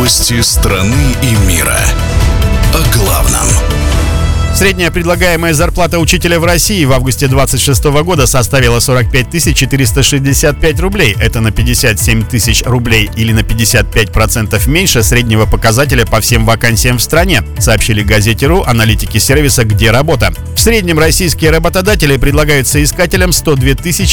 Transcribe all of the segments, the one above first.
Новости страны и мира. О главном. Средняя предлагаемая зарплата учителя в России в августе 2026 года составила 45 465 рублей. Это на 57 тысяч рублей или на 55% меньше среднего показателя по всем вакансиям в стране, сообщили газете РУ аналитики сервиса «Где работа?». В среднем российские работодатели предлагают соискателям 102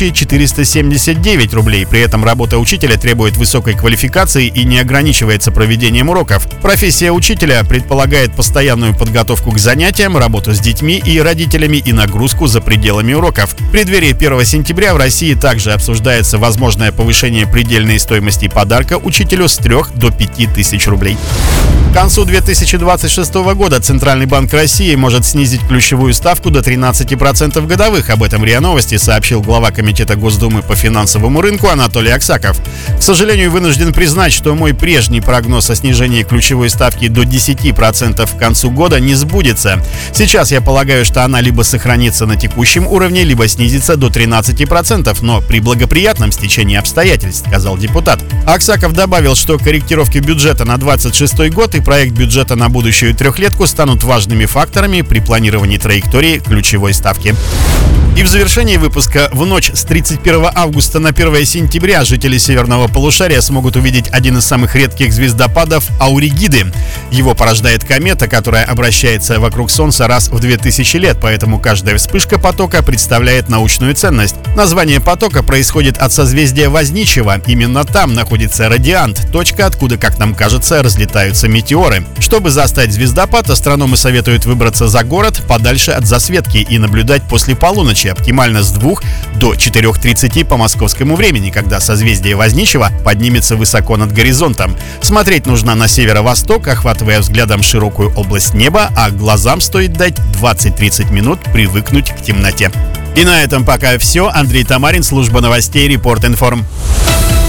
479 рублей. При этом работа учителя требует высокой квалификации и не ограничивается проведением уроков. Профессия учителя предполагает постоянную подготовку к занятиям, работу с детьми и родителями и нагрузку за пределами уроков. В преддверии 1 сентября в России также обсуждается возможное повышение предельной стоимости подарка учителю с 3 до 5 тысяч рублей. К концу 2026 года Центральный банк России может снизить ключевую ставку до 13% годовых. Об этом РИА Новости сообщил глава Комитета Госдумы по финансовому рынку Анатолий Аксаков. К сожалению, вынужден признать, что мой прежний прогноз о снижении ключевой ставки до 10% к концу года не сбудется. Сейчас я полагаю, что она либо сохранится на текущем уровне, либо снизится до 13%, но при благоприятном стечении обстоятельств, сказал депутат. Аксаков добавил, что корректировки бюджета на 2026 год и проект бюджета на будущую трехлетку станут важными факторами при планировании траектории ключевой ставки. И в завершении выпуска: в ночь с 31 августа на 1 сентября жители северного полушария смогут увидеть один из самых редких звездопадов Ауригиды. Его порождает комета, которая обращается вокруг Солнца раз в 2000 лет, поэтому каждая вспышка потока представляет научную ценность. Название потока происходит от созвездия Возничего. Именно там находится радиант, точка, откуда, как нам кажется, разлетаются метеоры. Чтобы застать звездопад, астрономы советуют выбраться за город, подальше от засветки, и наблюдать после полуночи, оптимально с 2 до 4:30 по московскому времени, когда созвездие Возничего поднимется высоко над горизонтом. Смотреть нужно на северо-восток, охватывая взглядом широкую область неба, а глазам стоит дать 20-30 минут привыкнуть к темноте. И на этом пока все. Андрей Тамарин, служба новостей Репорт Информ.